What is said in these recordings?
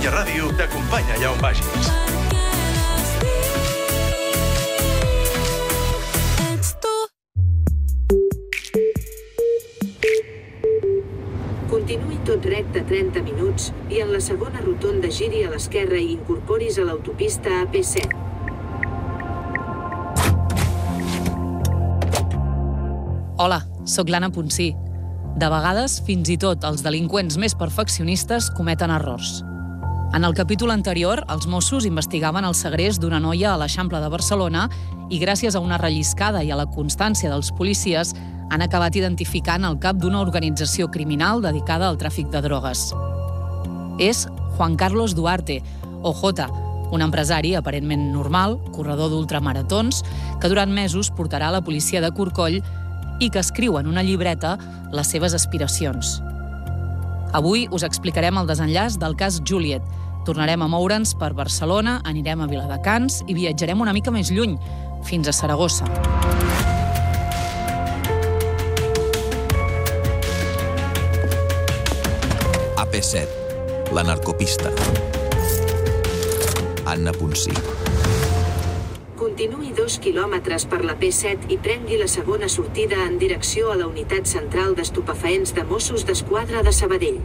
Catalunya Ràdio t'acompanya allà on vagis. Continuï tot recte 30 minuts i en la segona rotonda giri a l'esquerra i incorporis a l'autopista AP7. Hola, sóc l'Anna Ponsí. De vegades, fins i tot els delinqüents més perfeccionistes cometen errors. En el capítol anterior, els Mossos investigaven el segrest d'una noia a l'Eixample de Barcelona i gràcies a una relliscada i a la constància dels policies han acabat identificant el cap d'una organització criminal dedicada al tràfic de drogues. És Juan Carlos Duarte, o Jota, un empresari aparentment normal, corredor d'ultramaratons, que durant mesos portarà a la policia de Corcoll i que escriu en una llibreta les seves aspiracions. Avui us explicarem el desenllaç del cas Juliet. Tornarem a moure'ns per Barcelona, anirem a Viladecans i viatjarem una mica més lluny, fins a Saragossa. AP7, la narcopista. Anna Ponsí. Continuï 2 quilòmetres per la P7 i prengui la segona sortida en direcció a la Unitat Central d'Estupefaents de Mossos d'Esquadra de Sabadell.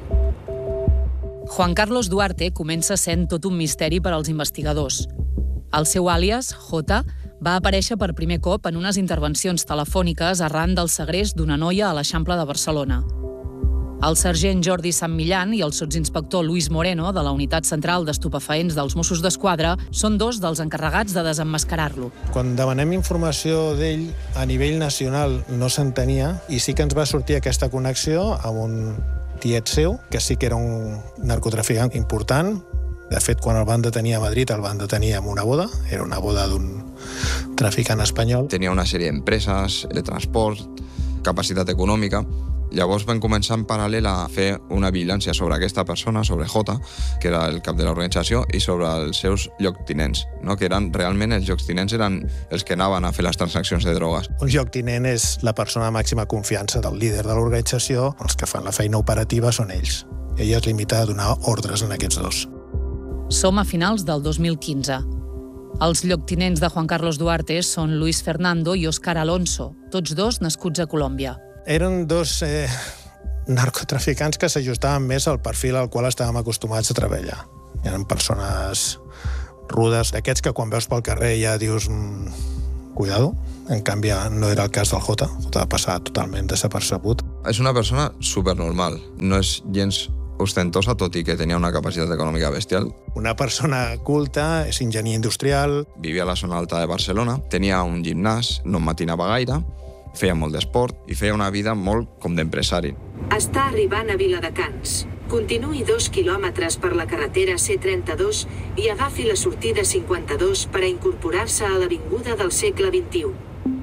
Juan Carlos Duarte comença sent tot un misteri per als investigadors. El seu àlies, Jota, va aparèixer per primer cop en unes intervencions telefòniques arran del segrest d'una noia a l'Eixample de Barcelona. El sergent Jordi Sant Millán i el sotsinspector Luis Moreno, de la Unitat Central d'Estupefaents dels Mossos d'Esquadra, són dos dels encarregats de desemmascarar-lo. Quan demanem informació d'ell, a nivell nacional no s'entenia i sí que ens va sortir aquesta connexió amb un tiet seu, que sí que era un narcotraficant important. De fet, quan el van detenir a Madrid, el van detenir en una boda. Era una boda d'un traficant espanyol. Tenia una sèrie d'empreses, de transport, capacitat econòmica. Llavors vam començar en paral·lel a fer una vigilància sobre aquesta persona, sobre Jota, que era el cap de l'organització, i sobre els seus lloctinents, no? Que eren realment els lloctinents eren els que anaven a fer les transaccions de drogues. Un lloctinent és la persona de màxima confiança del líder de l'organització. Els que fan la feina operativa són ells. Ell es limita a donar ordres en aquests dos. Som a finals del 2015. Els lloctinents de Juan Carlos Duarte són Luis Fernando i Óscar Alonso, tots dos nascuts a Colòmbia. Eren dos narcotraficants que s'ajustaven més al perfil al qual estàvem acostumats a treballar. Eren persones rudes, d'aquests que quan veus pel carrer ja dius cuidado. En canvi, no era el cas del Jota. Jota va passar totalment desapercebut. És una persona supernormal. No és gens ostentosa, tot i que tenia una capacitat econòmica bestial. Una persona culta, és enginyer industrial. Vivia a la zona alta de Barcelona, tenia un gimnàs, no matinava gaire, feia molt d'esport i feia una vida molt com d'empresari. Està arribant a Viladecans. Continuï 2 quilòmetres per la carretera C32 i agafi la sortida 52 per a incorporar-se a l'Avinguda del Segle XXI.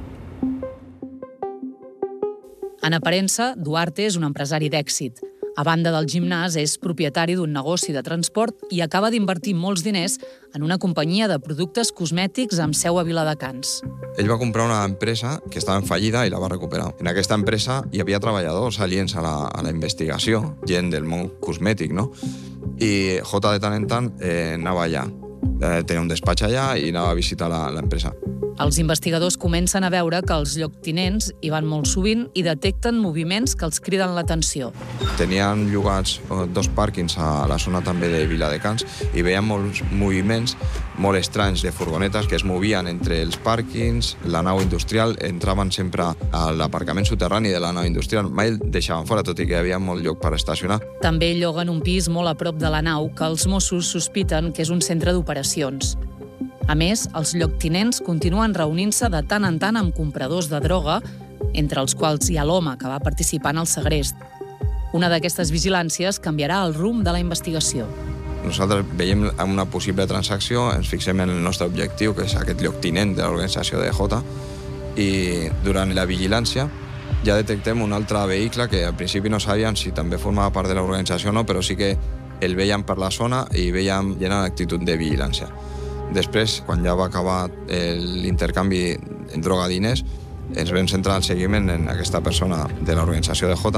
En aparença, Duarte és un empresari d'èxit. A banda del gimnàs, és propietari d'un negoci de transport i acaba d'invertir molts diners en una companyia de productes cosmètics amb seu a Viladecans. Ell va comprar una empresa que estava en fallida i la va recuperar. En aquesta empresa hi havia treballadors aliens a la investigació, gent del món cosmètic, no? I Jota de tant en tant anava allà. Tenia un despatx allà i anava a visitar l'empresa. Els investigadors comencen a veure que els lloctinents hi van molt sovint i detecten moviments que els criden l'atenció. Tenien llogats 2 pàrquings a la zona també de Viladecans i veien molts moviments molt estranys de furgonetes que es movien entre els pàrquings, la nau industrial, entraven sempre a l'aparcament soterrani de la nau industrial, mai el deixaven fora, tot i que hi havia molt lloc per estacionar. També lloguen un pis molt a prop de la nau que els Mossos sospiten que és un centre d'operacions. A més, els lloctinents continuen reunint-se de tant en tant amb compradors de droga, entre els quals hi ha l'home que va participar en el segrest. Una d'aquestes vigilàncies canviarà el rumb de la investigació. Nosaltres veiem una possible transacció, ens fixem en el nostre objectiu, que és aquest lloctinent de l'organització de Jota, i durant la vigilància ja detectem un altre vehicle que al principi no sabíem si també formava part de l'organització o no, però sí que el veiem per la zona i veiem ja en actitud de vigilància. Després, quan ja va acabar l'intercanvi en droga-diners, ens vam centrar el seguiment en aquesta persona de l'organització de Jota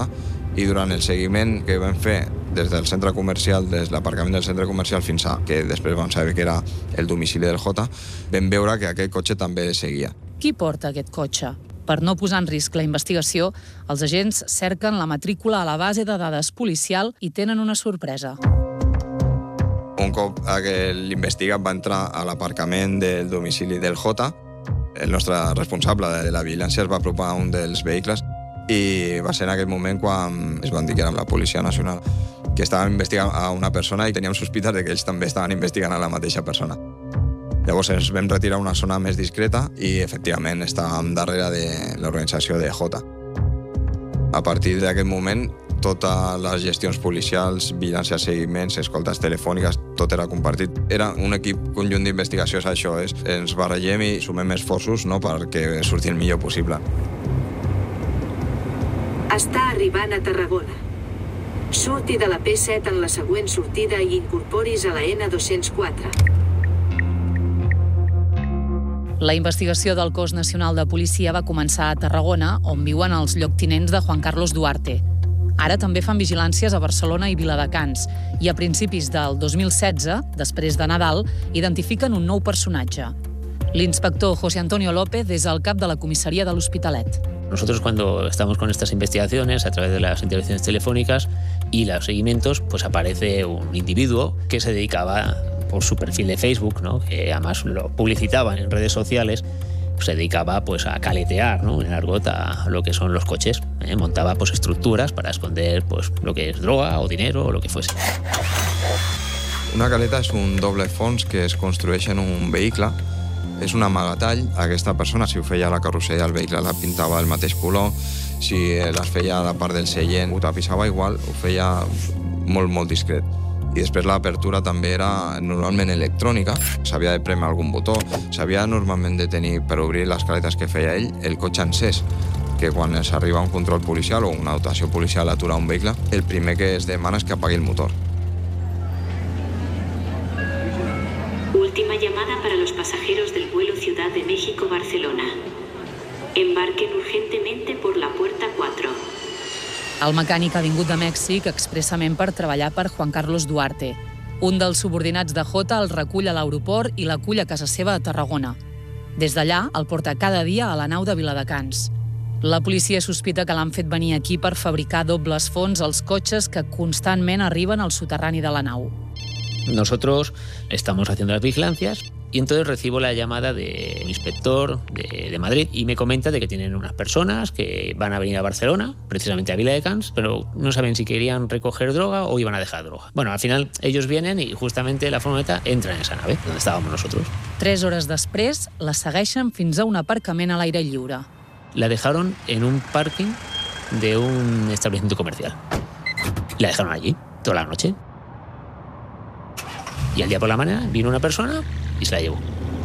I durant el seguiment que vam fer des del centre comercial, des de l'aparcament del centre comercial fins a que després vam saber que era el domicili del Jota, vam veure que aquest cotxe també seguia. Qui porta aquest cotxe? Per no posar en risc la investigació, els agents cerquen la matrícula a la base de dades policial i tenen una sorpresa. Un cop que l'investigat va entrar a l'aparcament del domicili del Jota, el nostre responsable de la vigilància es va apropar a un dels vehicles i va ser en aquell moment quan es van dir que érem la Policia Nacional, que estàvem investigant a una persona i teníem sospites de que ells també estaven investigant a la mateixa persona. Llavors ens vam retirar a una zona més discreta i efectivament estàvem darrere de l'organització de Jota. A partir d'aquest moment, totes les gestions policials, vigilància, seguiments, escoltes telefòniques, tot era compartit. Era un equip conjunt d'investigació, és això, ens barregem i sumem esforços perquè surti el millor possible. Està arribant a Tarragona. Surti de la P7 en la següent sortida i incorporis a la N204. La investigació del Cos Nacional de Policia va començar a Tarragona, on viuen els lloctinents de Juan Carlos Duarte. Ara també fan vigilàncies a Barcelona i Viladecans i a principis del 2016, després de Nadal, identifiquen un nou personatge. L'inspector José Antonio López és el cap de la comissaria de l'Hospitalet. Nosotros cuando estamos con estas investigaciones a través de las intervenciones telefónicas y los seguimientos, pues aparece un individuo que se dedicaba por su perfil de Facebook, ¿no? Que además lo publicitaba en redes sociales, se dedicaba pues a caletear, ¿no? En argot a lo que son los coches, montaba pues estructuras para esconder pues lo que es droga o dinero o lo que fuese. Una caleta és un doble fons que es construeix en un vehicle. És un amagatall. Aquesta persona, si ho feia a la carrosseria del vehicle, la pintava del mateix color. Si les feia a la part del seient, ho tapissava igual, ho feia molt discret. I després l'apertura també era normalment electrònica, s'havia de prémer algun botó, s'havia normalment de tenir, per obrir les caletes que feia ell, el cotxe encès, que quan s'arriba a un control policial o una dotació policial a aturar un vehicle, el primer que es demana és que apagui el motor. Última llamada para los pasajeros del vuelo Ciudad de México-Barcelona. Embarquen urgentemente por la puerta 4. El mecànic ha vingut de Mèxic expressament per treballar per Juan Carlos Duarte. Un dels subordinats de Jota el recull a l'aeroport i l'acull a casa seva a Tarragona. Des d'allà el porta cada dia a la nau de Viladecans. La policia sospita que l'han fet venir aquí per fabricar dobles fons als cotxes que constantment arriben al soterrani de la nau. Nosotros estamos haciendo las vigilancias y entonces recibo la llamada de un inspector de Madrid y me comenta de que tienen unas personas que van a venir a Barcelona, precisamente a Viladecans, pero no saben si querían recoger droga o iban a dejar droga. Bueno, al final ellos vienen y justamente la furgoneta entra en esa nave, donde estábamos nosotros. 3 hores després, la segueixen fins a un aparcament a l'aire lliure. La dejaron en un parking de un establecimiento comercial. La dejaron allí toda la noche. Y al día por la mañana vino una persona i se la llevó.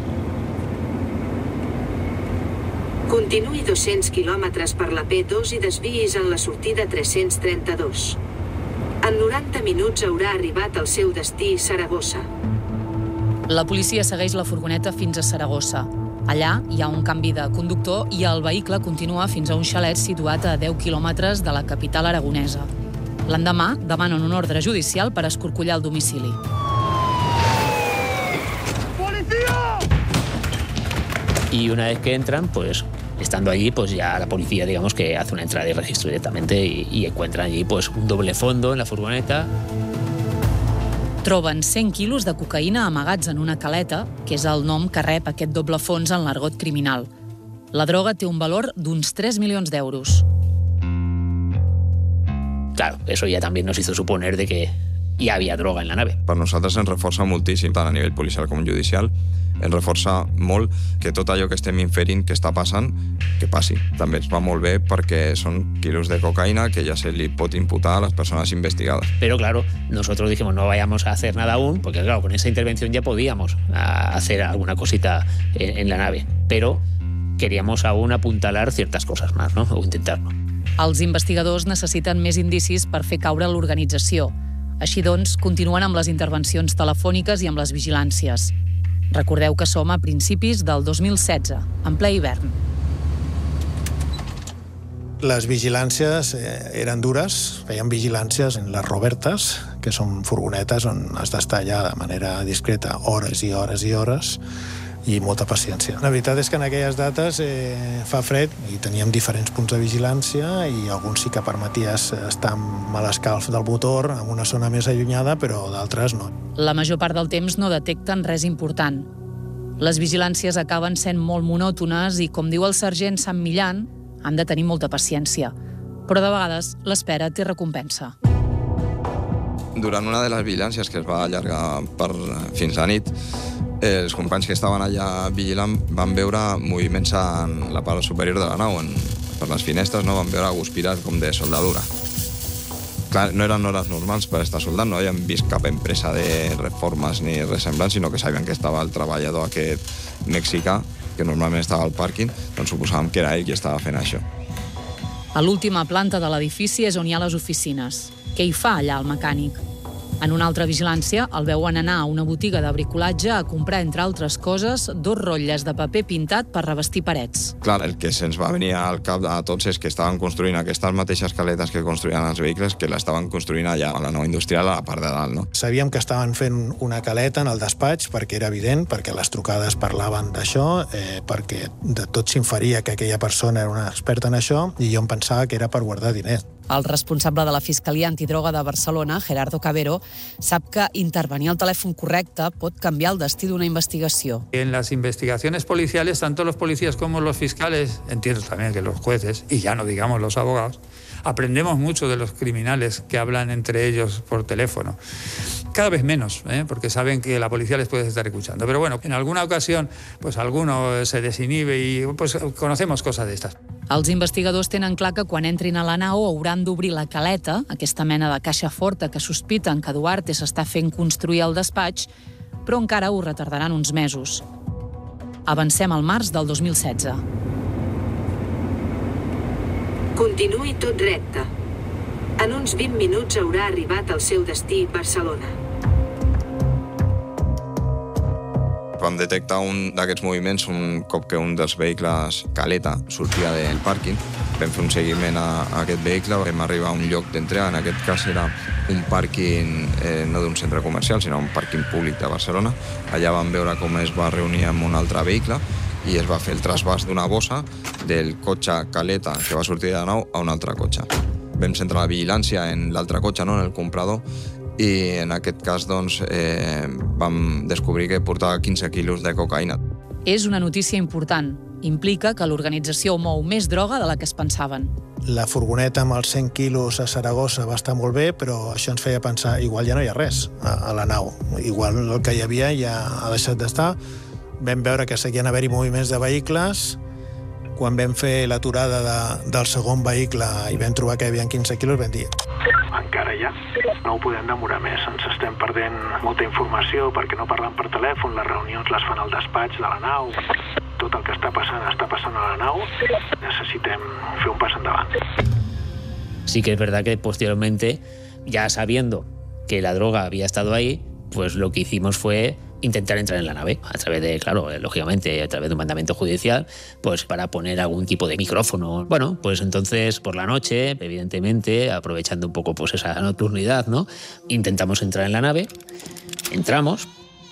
Continuï 200 quilòmetres per la P2 i desviïs en la sortida 332. En 90 minuts haurà arribat al seu destí, Saragossa. La policia segueix la furgoneta fins a Saragossa. Allà hi ha un canvi de conductor i el vehicle continua fins a un xalet situat a 10 quilòmetres de la capital aragonesa. L'endemà demanen un ordre judicial per escorcollar el domicili. Y una vez que entran, pues estando allí, pues ya la policía, digamos, que hace una entrada y registro directamente y encuentran allí pues un doble fondo en la furgoneta. Troben 100 quilos de cocaïna amagats en una caleta, que és el nom que rep aquest doble fons en l'argot criminal. La droga té un valor d'uns 3 milions d'euros. Claro, eso ya también nos hizo suponer de que ya había droga en la nave. Per nosaltres ens reforça moltíssim, tant a nivell policial com judicial, ens reforça molt que tot allò que estem inferint que està passant, que passi. També ens va molt bé perquè són quilos de cocaïna que ja se li pot imputar a les persones investigades. Pero claro, nosotros dijimos no vayamos a hacer nada aún, porque claro, con esa intervención ya podíamos hacer alguna cosita en la nave, pero queríamos aún apuntalar ciertas cosas más, ¿no? O intentarlo. Els investigadors necessiten més indicis per fer caure l'organització. Així doncs, continuen amb les intervencions telefòniques i amb les vigilàncies. Recordeu que som a principis del 2016, en ple hivern. Les vigilàncies eren dures, feien vigilàncies en les Robertes, que són furgonetes on has d'estar allà de manera discreta hores i hores i hores, i molta paciència. La veritat és que en aquelles dates fa fred i teníem diferents punts de vigilància i alguns sí que permeties estar amb l'escalf del motor en una zona més allunyada, però d'altres no. La major part del temps no detecten res important. Les vigilàncies acaben sent molt monòtones i, com diu el sergent Sant Millán, han de tenir molta paciència. Però de vegades l'espera té recompensa. Durant una de les vigilàncies que es va allargar fins a nit, els companys que estaven allà vigilant van veure moviments en la part superior de la nau, per les finestres, no? Van veure guspires com de soldadura. Clar, no eren hores normals per estar soldant, no havien vist cap empresa de reformes ni res semblant, sinó que sabien que estava el treballador aquest mexicà, que normalment estava al pàrquing, doncs suposàvem que era ell qui estava fent això. A l'última planta de l'edifici és on hi ha les oficines. Què hi fa allà el mecànic? En una altra vigilància el veuen anar a una botiga de bricolatge a comprar, entre altres coses, 2 rotlles de paper pintat per revestir parets. Clar, el que se'ns va venir al cap a tots és que estaven construint aquestes mateixes caletes que construïen els vehicles, que l'estaven construint allà a la nova industrial, a la part de dalt, no? Sabíem que estaven fent una caleta en el despatx, perquè era evident, perquè les trucades parlaven d'això, perquè de tot s'inferia que aquella persona era una experta en això, i jo em pensava que era per guardar diners. El responsable de la Fiscalia Antidroga de Barcelona, Gerardo Cabero, sap que intervenir al telèfon correcte pot canviar el destí d'una investigació. En las investigaciones policiales, tanto los policías como los fiscales, entiendo también que los jueces, y ya no digamos los abogados, aprendemos mucho de los criminales que hablan entre ellos por teléfono. Cada vez menos, porque saben que la policía les puede estar escuchando. Pero bueno, en alguna ocasión, pues alguno se desinhibe y pues conocemos cosas de estas. Els investigadors tenen clar que quan entrin a la nau hauran d'obrir la caleta, aquesta mena de caixa forta que sospiten que Duarte s'està fent construir al despatx, però encara ho retardaran uns mesos. Avancem al març del 2016. Continuï tot recte. En uns 20 minuts haurà arribat al seu destí, Barcelona. Vam detectar un d'aquests moviments un cop que un dels vehicles caleta sortia del pàrquing. Vam fer un seguiment a aquest vehicle, vam arribar a un lloc d'entrega, en aquest cas era un pàrquing no d'un centre comercial, sinó un pàrquing públic de Barcelona. Allà vam veure com es va reunir amb un altre vehicle i es va fer el trasbàs d'una bossa del cotxe caleta que va sortir de la nau a un altre cotxe. Vam centrar la vigilància en l'altre cotxe, no? En el comprador, i en aquest cas doncs, vam descobrir que portava 15 quilos de cocaïna. És una notícia important. Implica que l'organització mou més droga de la que es pensaven. La furgoneta amb els 100 quilos a Saragossa va estar molt bé, però això ens feia pensar, igual ja no hi ha res a la nau. Igual el que hi havia ja ha deixat d'estar. Vam veure que seguien haver-hi moviments de vehicles. Quan vam fer l'aturada del segon vehicle i vam trobar que hi havia 15 quilos, vam dir: encara ja no ho podem demorar més. Ens estem perdent molta informació perquè no parlen per telèfon, les reunions les fan al despatx de la nau. Tot el que està passant a la nau. Necessitem fer un pas endavant. Sí que es verdad que posteriormente, ya sabiendo que la droga había estado ahí, pues lo que hicimos fue intentar entrar en la nave a través de, claro, lógicamente a través de un mandamiento judicial, pues para poner algún tipo de micrófono. Bueno, pues entonces por la noche, evidentemente, aprovechando un poco pues esa nocturnidad, ¿no? Intentamos entrar en la nave, entramos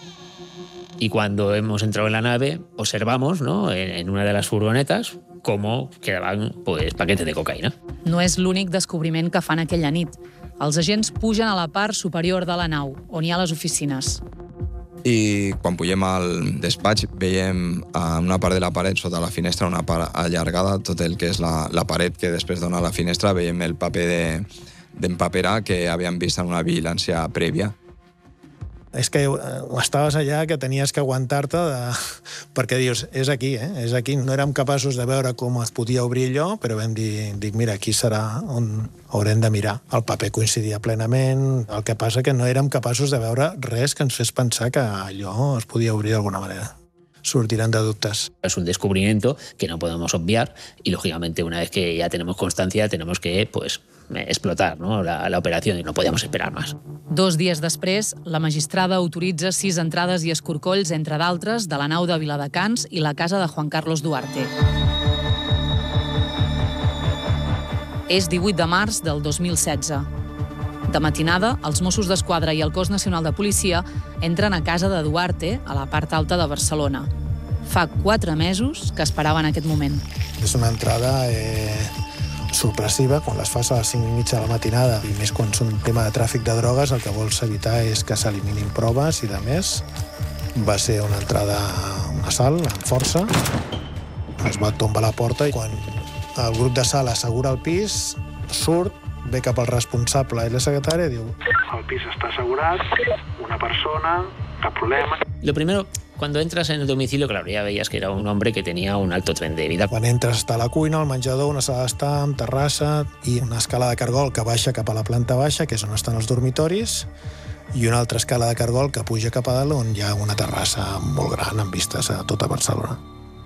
y cuando hemos entrado en la nave observamos, ¿no? En una de las furgonetas cómo quedaban pues paquetes de cocaïna. No és l'únic descobriment que fan aquella nit. Els agents pugen a la part superior de la nau, on hi ha les oficines. I quan pugem al despatx veiem a una part de la paret, sota la finestra, una part allargada, tot el que és la paret que després dona a la finestra, veiem el paper d'empaperar que havíem vist en una vigilància prèvia. És que estaves allà que tenies que aguantar-te perquè dius, és aquí, és aquí. No érem capaços de veure com es podia obrir allò, però vam dir, mira, aquí serà on haurem de mirar. El paper coincidia plenament, el que passa que no érem capaços de veure res que ens fes pensar que allò es podia obrir d'alguna manera. Surtirán de dubtes. Es un descubrimiento que no podemos obviar y, lógicamente, una vez que ya tenemos constancia, tenemos que, pues, explotar, ¿no? la operación, i no podíamos esperar más. 2 dies després, la magistrada autoritza 6 entrades i escorcolls, entre d'altres, de la nau de Viladecans i la casa de Juan Carlos Duarte. És 18 de març del 2016. De matinada, els Mossos d'Esquadra i el Cos Nacional de Policia entren a casa de Duarte, a la part alta de Barcelona. Fa 4 mesos que esperaven aquest moment. És una entrada sorpressiva, quan les fas a les 5:30 de la matinada, i més quan és un tema de tràfic de drogues, el que vols evitar és que s'eliminin proves i de més. Va ser una entrada, un assalt, amb força. Es va tombar la porta i quan el grup de sala assegura el pis, surt, ve cap al responsable i la secretària i diu: el pis està assegurat, una persona, cap problema. Lo primero, cuando entras en el domicilio, claro, ya veías que era un hombre que tenía un alto tren de vida. Quan entres està a la cuina, al menjador, una sala d'estar amb terrassa i una escala de cargol que baixa cap a la planta baixa, que és on estan els dormitoris, i una altra escala de cargol que puja cap a dalt, on hi ha una terrassa molt gran amb vistes a tota Barcelona.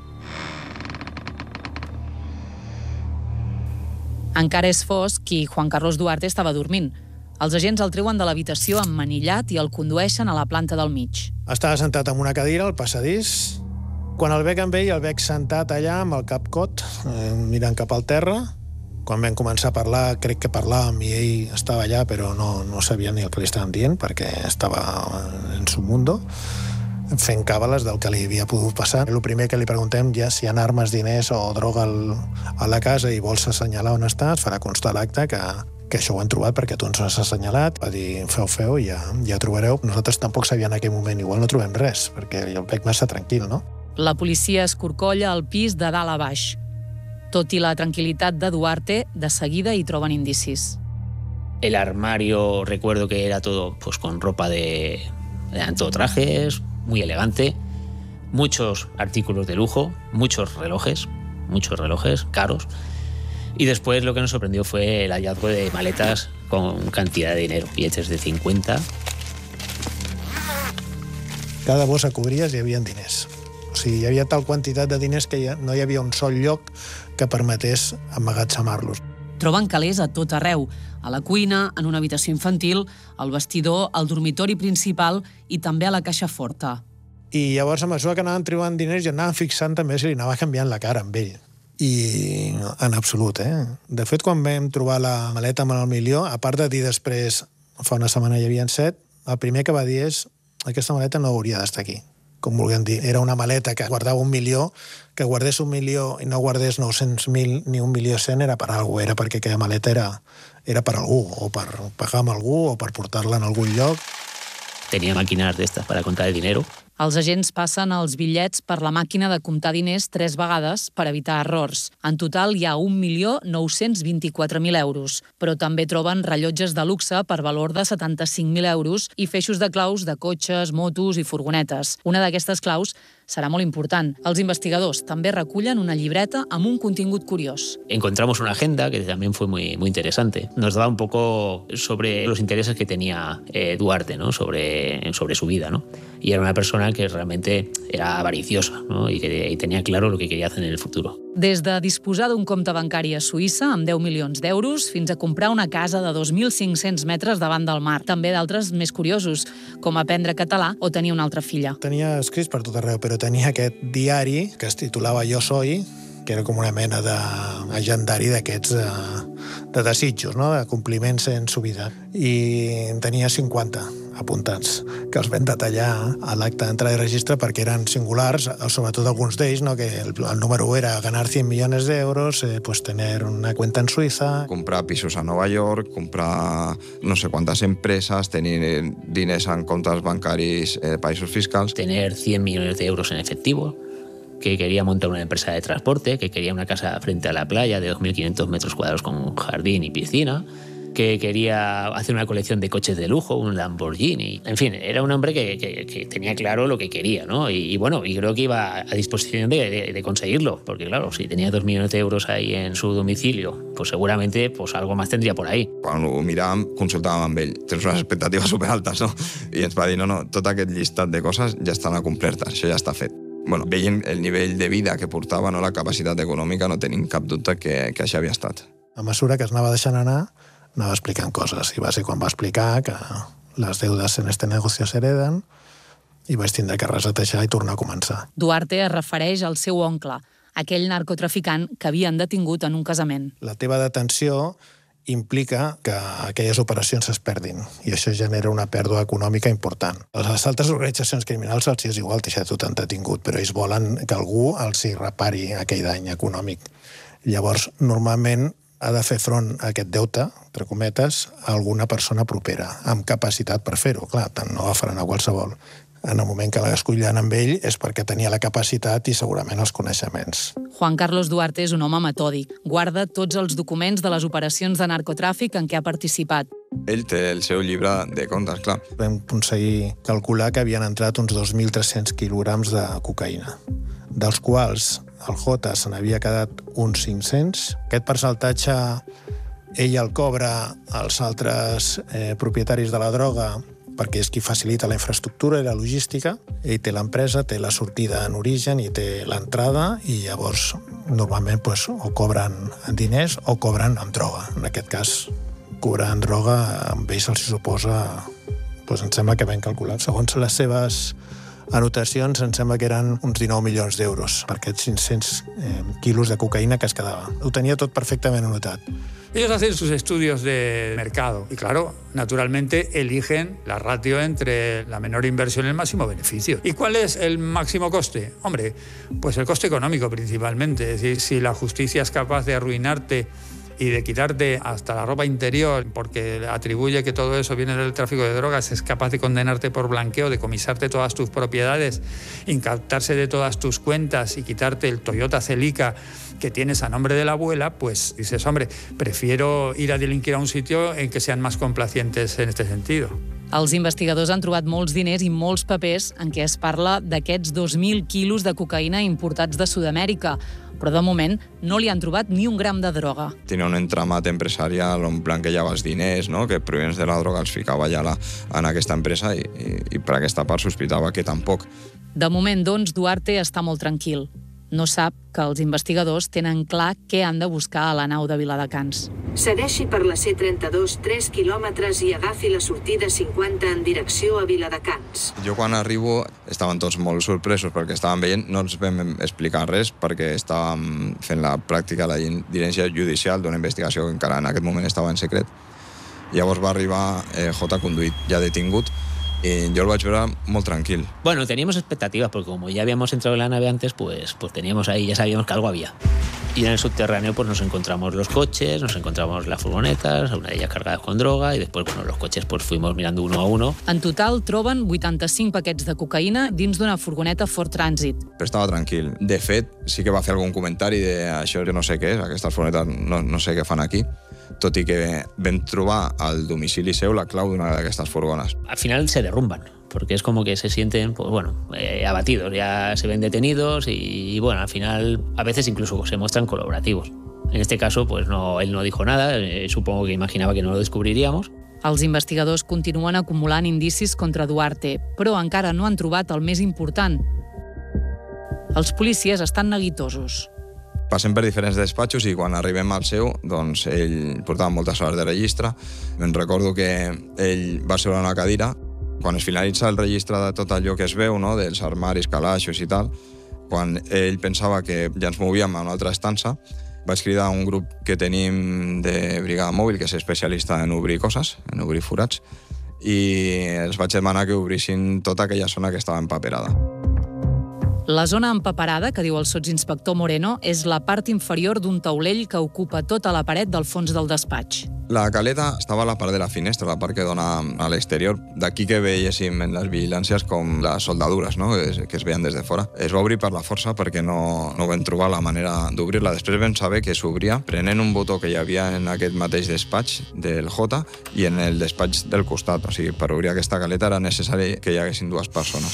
Encara és fosc i Juan Carlos Duarte estava dormint. Els agents el treuen de l'habitació emmanillat i el condueixen a la planta del mig. Estava sentat en una cadira al passadís. Quan el veig amb ell, el veig sentat allà amb el cap cot, mirant cap al terra. Quan vam començar a parlar, crec que parlàvem i ell estava allà, però no sabia ni el que li estàvem dient, perquè estava en su mundo, fent càbales del que li havia pogut passar. El primer que li preguntem ja si hi ha armes, diners o droga a la casa i vols assenyalar on està, es farà constar l'acte que això ho hem trobat perquè tu ens has assenyalat. Va dir, feu, ja trobareu. Nosaltres tampoc sabíem en aquell moment, igual no trobem res, perquè jo el veig massa tranquil, no? La policia escorcolla el pis de dalt a baix. Tot i la tranquil·litat de Duarte, de seguida hi troben indicis. El armario, recuerdo que era todo pues con ropa eran todo trajes, muy elegante, muchos artículos de lujo, muchos relojes caros. Y después lo que nos sorprendió fue el hallazgo de maletas con cantidad de dinero, billetes de 50. Cada bossa que obries hi havia diners. O sigui, hi havia tal quantitat de diners que no hi havia un sol lloc que permetés emmagatzemar-los. Troben calés a tot arreu, a la cuina, en una habitació infantil, al vestidor, al dormitori principal i també a la caixa forta. I llavors, a mesura que anaven trobant diners, ja anaven fixant també si li anava canviant la cara amb ell. I en absolut, De fet, quan vam trobar la maleta amb el milió, a part de dir després, fa una setmana hi havia 7, el primer que va dir és: aquesta maleta no hauria d'estar aquí. Com vulguem dir, era una maleta que guardava 1 milió, que guardés 1 milió i no guardés 900.000 ni 1.100.000 era per alguna cosa, era perquè aquella maleta era per algú, o per pagar amb algú, o per portar-la en algun lloc. Tenía máquinas de estas para contar el dinero. Els agents passen els bitllets per la màquina de comptar diners 3 vegades per evitar errors. En total hi ha 1.924.000 euros, però també troben rellotges de luxe per valor de 75.000 euros i feixos de claus de cotxes, motos i furgonetes. Una d'aquestes claus serà molt important. Els investigadors també recullen una llibreta amb un contingut curiós. Encontramos una agenda que también fue muy interesante. Nos daba un poco sobre los intereses que tenía Duarte, ¿no? sobre su vida, ¿no? Y era una persona que realmente era avariciosa, ¿no? y tenía claro lo que quería hacer en el futuro. Des de disposar d'un compte bancari a Suïssa amb 10 milions d'euros fins a comprar una casa de 2.500 metres davant del mar. També d'altres més curiosos, com aprendre català o tenir una altra filla. Tenia escrits per tot arreu, però tenia aquest diari que es titulava Jo Soy, que era com una mena d'agendari d'aquests de desitjos, no? De compliments en su vida. I tenia 50 apuntats, que els vam detallar a l'acte d'entrada i registre perquè eren singulars, sobretot alguns d'ells, no? Que el número 1 era ganar 100 millones de euros, pues tener una cuenta en Suiza... Comprar pisos a Nova York, comprar no sé quantes empreses, tenir diners en comptes bancaris de països fiscals... Tener 100 millones de euros en efectivo, que quería montar una empresa de transporte, que quería una casa frente a la playa de 2.500 metros cuadrados con jardín y piscina, que quería hacer una colección de coches de lujo, un Lamborghini. En fin, era un hombre que tenía claro lo que quería, ¿no? Y bueno, y creo que iba a disposición de conseguirlo, porque claro, si tenía 2 millones de euros ahí en su domicilio, pues seguramente pues algo más tendría por ahí. Quan ho miràvem, consultàvem amb ell. Tens unes expectatives superaltes, no? I ens va dir, no, tot aquest llistat de coses ja estan complertes, això ja està fet. Bueno, veient el nivell de vida que portava, no, la capacitat econòmica, no tenim cap dubte que això havia estat. A mesura que es anava deixant anar, anava explicant coses. I va ser quan va explicar que les deudes en este negocio s'hereden i vaig tindre que resetejar i tornar a començar. Duarte es refereix al seu oncle. aquell narcotraficant que havien detingut en un casament. La teva detenció implica que aquelles operacions es perdin i això genera una pèrdua econòmica important. A les altres organitzacions criminals els és igual deixar tot en detingut, però ells volen que algú els hi repari aquell dany econòmic. Llavors, normalment ha de fer front a aquest deute, entre cometes, a alguna persona propera, amb capacitat per fer-ho. Clar, no agafaran a qualsevol. En el moment que l'escollen amb ell és perquè tenia la capacitat i segurament els coneixements. Juan Carlos Duarte és un home metòdic. Guarda tots els documents de les operacions de narcotràfic en què ha participat. Ell té el seu llibre de comptes, clar. Vam aconseguir calcular que havien entrat uns 2.300 quilograms de cocaïna, dels quals el Jota se n'havia quedat uns 500. Aquest percentatge ell el cobra als altres propietaris de la droga perquè és qui facilita la infraestructura i la logística. Ell té l'empresa, té la sortida en origen i té l'entrada i llavors normalment o cobren en diners o cobren amb droga. En aquest cas, cobrar en droga amb ells se'ls suposa, em sembla que ben calculat. Segons les seves anotacions, em sembla que eren uns 19 milions d'euros per aquests 500 quilos de cocaïna que es quedava. Ho tenia tot perfectament anotat. Ellos hacen sus estudios de mercado y, claro, naturalmente eligen la ratio entre la menor inversión y el máximo beneficio. ¿Y cuál es el máximo coste? Hombre, pues el coste económico principalmente. Es decir, si la justicia es capaz de arruinarte y de quitarte hasta la ropa interior porque atribuye que todo eso viene del tráfico de drogas, es capaz de condenarte por blanqueo, de comisarte todas tus propiedades, incautarse de todas tus cuentas y quitarte el Toyota Celica que tienes a nombre de la abuela, pues dices, hombre, prefiero ir a delinquir a un sitio en que sean más complacientes en este sentido. Els investigadors han trobat molts diners i molts papers en què es parla d'aquests 2.000 quilos de cocaïna importats de Sud-amèrica, però de moment no li han trobat ni un gram de droga. Tenia un entramat empresarial on blanquejava els diners, no? Que provinents de la droga els ficava ja en aquesta empresa i per aquesta part sospitava que tampoc. De moment, doncs, Duarte està molt tranquil. No sap que els investigadors tenen clar què han de buscar a la nau de Viladecans. Segueixi per la C32 3 quilòmetres i agafi la sortida 50 en direcció a Viladecans. Jo quan arribo estaven tots molt sorpresos perquè estaven veient, no ens vam explicar res perquè estàvem fent la pràctica de la diligència judicial d'una investigació que encara en aquest moment estava en secret. Llavors va arribar J. conduït, ja detingut, y yo lo vaig veure molt tranquil. Bueno, teníamos expectativas, porque como ya habíamos entrado en la nave antes, pues teníamos ahí, ya sabíamos que algo había. Y en el subterráneo pues nos encontramos los coches, nos encontramos las furgonetas, una de ellas cargadas con droga, y después, bueno, los coches pues fuimos mirando uno a uno. En total troben 85 paquets de cocaïna dins d'una furgoneta Ford Transit. Però estava tranquil. De fet, sí que va fer algun comentari de això jo no sé què és, aquestes furgonetes no sé què fan aquí, tot i que vam trobar al domicili seu la clau d'una d'aquestes furgones. Al final se derrumban, porque es como que se sienten, pues bueno, abatidos, ya se ven detenidos y bueno, al final a veces incluso se muestran colaborativos. En este caso, pues no, él no dijo nada, supongo que imaginaba que no lo descubriríamos. Els investigadors continuen acumulant indicis contra Duarte, però encara no han trobat el més important. Els policies estan neguitosos. Passem per diferents despatxos i quan arribem al seu, doncs ell portava moltes hores de registre. Me'n recordo que ell va seure a una cadira. Quan es finalitza el registre de tot allò que es veu, no? Dels armaris, calaixos i tal, quan ell pensava que ja ens movíem a una altra estança, vaig cridar un grup que tenim de brigada mòbil, que és especialista en obrir coses, en obrir forats, i els vaig demanar que obrissin tota aquella zona que estava empaperada. La zona empaperada, que diu el sotsinspector Moreno, és la part inferior d'un taulell que ocupa tota la paret del fons del despatx. La caleta estava a la part de la finestra, la part que dona a l'exterior. D'aquí que veiéssim en les vigilàncies com les soldadures, no? que es veien des de fora. Es va obrir per la força perquè no vam trobar la manera d'obrir-la. Després vam saber que s'obria prenent un botó que hi havia en aquest mateix despatx del J i en el despatx del costat. O sigui, per obrir aquesta caleta era necessari que hi haguessin dues persones.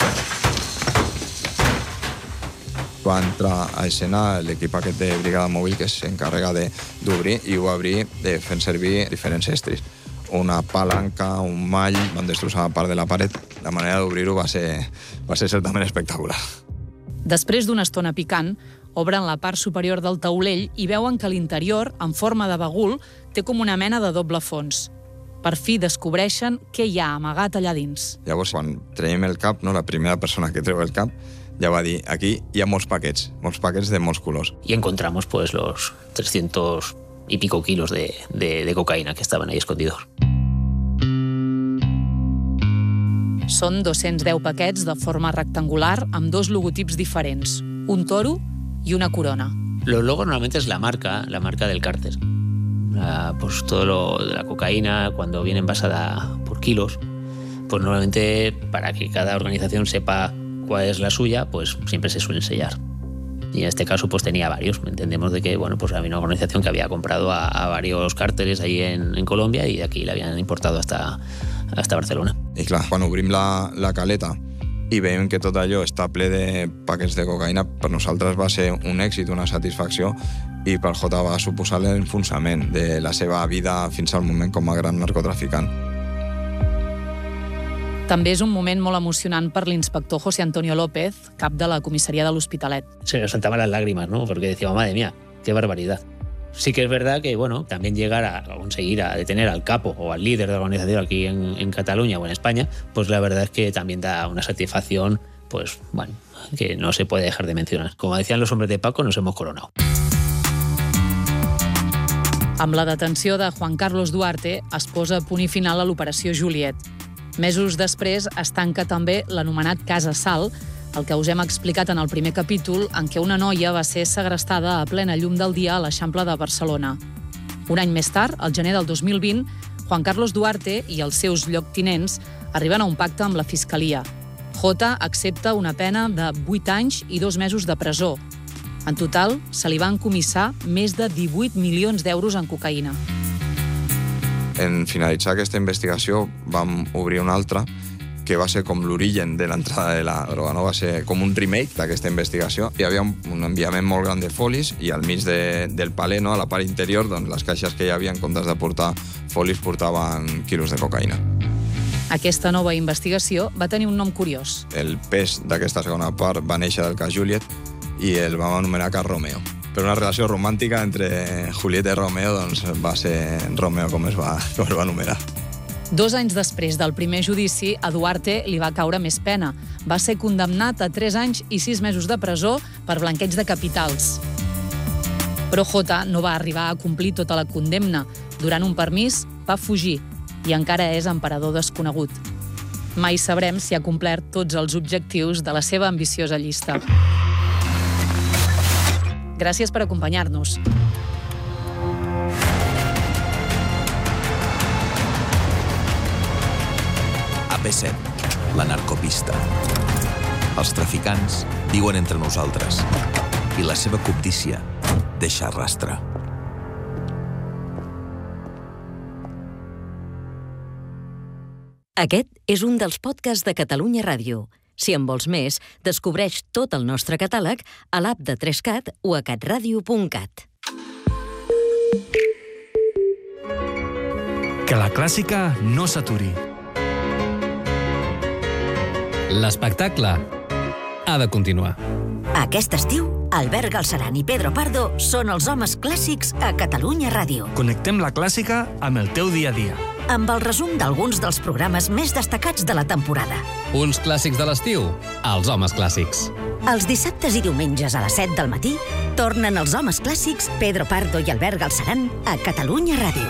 Va entrar a escena l'equip aquest de brigada mòbil que s'encarrega d'obrir i ho va obrir fent servir diferents estris. Una palanca, un mall, van destrossar part de la paret. La manera d'obrir-ho va ser certament espectacular. Després d'una estona picant, obren la part superior del taulell i veuen que l'interior, en forma de bagul, té com una mena de doble fons. Per fi descobreixen què hi ha amagat allà dins. Llavors, quan traiem el cap, la primera persona que treu el cap ja va dir, aquí hi ha molts paquets de molts colors. Y encontramos pues los 300 y pico kilos de cocaína que estaban ahí escondidos. Són 210 paquets de forma rectangular amb 2 logotips diferents, un toro y una corona. Los logos normalmente es la marca del cártel. Pues todo lo de la cocaína, cuando viene envasada por kilos, pues normalmente para que cada organización sepa cuál es la suya, pues siempre se suelen sellar. Y en este caso pues tenía varios. Entendemos de que pues había una organización que había comprado a varios cárteles ahí en Colombia y de aquí la habían importado hasta Barcelona. I clar, quan obrim la caleta i veiem que tot allò està ple de paquets de cocaïna, per nosaltres va ser un èxit, una satisfacció, i per Jota va suposar l'enfonsament de la seva vida fins al moment com a gran narcotraficant. També és un moment molt emocionant per l'inspector José Antonio López, cap de la comissaria de l'Hospitalet. Se nos saltaban las lágrimas, ¿no? Porque decíamos, madre mía, qué barbaridad. Sí que es verdad que, también llegar a conseguir a detener al capo o al líder de la organización aquí en Cataluña o en España, pues la verdad es que también da una satisfacción, que no se puede dejar de mencionar. Como decían los hombres de Paco, nos hemos coronado. Amb la detenció de Juan Carlos Duarte es posa punt i final a l'operació Juliet. Mesos després es tanca també l'anomenat cas Sal, el que us hem explicat en el primer capítol, en què una noia va ser segrestada a plena llum del dia a l'Eixample de Barcelona. Un any més tard, al gener del 2020, Juan Carlos Duarte i els seus lloctinents arriben a un pacte amb la Fiscalia. Jota accepta una pena de 8 anys i 2 mesos de presó. En total, se li van comissar més de 18 milions d'euros en cocaïna. En finalitzar aquesta investigació vam obrir una altra que va ser com l'origen de l'entrada de la droga, no? Va ser com un remake d'aquesta investigació. Hi havia un enviament molt gran de folis i al mig del paler, no? A la part interior, doncs, les caixes que hi havia, en comptes de portar folis, portaven quilos de cocaïna. Aquesta nova investigació va tenir un nom curiós. El pes d'aquesta segona part va néixer del cas Juliet i el vam anomenar cas Romeo. Per una relació romàntica entre Julieta i Romeo, doncs va ser Romeo com es va anomenar. 2 anys després del primer judici, a Duarte li va caure més pena. Va ser condemnat a 3 anys i 6 mesos de presó per blanqueig de capitals. Però Jota no va arribar a complir tota la condemna. Durant un permís va fugir i encara és emperador desconegut. Mai sabrem si ha complert tots els objectius de la seva ambiciosa llista. Gràcies per acompanyar-nos. AP7, la narcopista. Els traficants viuen entre nosaltres i la seva cobdícia deixa rastre. Aquest és un dels podcasts de Catalunya Ràdio. Si en vols més, descobreix tot el nostre catàleg a l'app de 3CAT o a catradio.cat. Que la clàssica no s'aturi. L'espectacle ha de continuar. Aquest estiu, Albert Galceran i Pedro Pardo són els homes clàssics a Catalunya Ràdio. Connectem la clàssica amb el teu dia a dia. Amb el resum d'alguns dels programes més destacats de la temporada. Uns clàssics de l'estiu, els homes clàssics. Els dissabtes i diumenges a les 7 del matí tornen els homes clàssics Pedro Pardo i Albert Galceran a Catalunya Ràdio.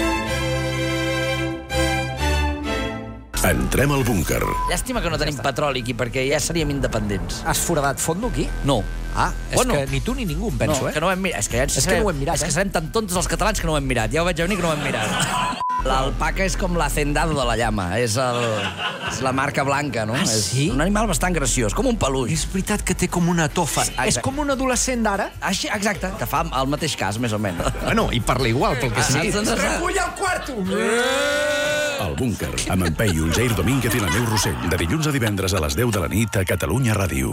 Entrem al búnquer. Llàstima que no tenim petroli aquí, perquè ja seríem independents. Has foradat fondo aquí? No. Ah, és que ni tu ni ningú em penso, no, que no ho hem mirat. És que no ho hem mirat, És que serem tan tontos els catalans que no ho hem mirat. Ja ho vaig venir que no ho hem mirat. L'alpaca és com l'hacendado de la llama. És la marca blanca, no? Sí? És un animal bastant graciós, com un peluix. És veritat que té com una tofa. És com un adolescent d'ara? Exacte, que fa el mateix cas, més o menys. Bueno, i parla igual, pel que sigui. Recull el quarto! El búnquer, amb en Peyu, el Jair Domínguez i la Neu Rossell, de dilluns a divendres a les 10 de la nit a Catalunya Ràdio.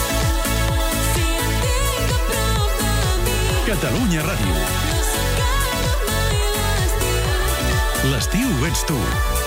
Catalunya Ràdio. L'estiu ets tu.